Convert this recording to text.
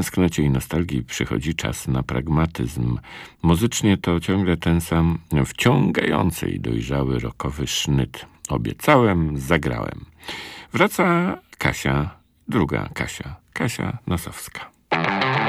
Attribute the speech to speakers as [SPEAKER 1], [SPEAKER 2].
[SPEAKER 1] tęsknocie i nostalgii przychodzi czas na pragmatyzm. Muzycznie to ciągle ten sam wciągający i dojrzały rockowy sznyt. Obiecałem, zagrałem. Wraca Kasia, druga Kasia, Kasia Nosowska.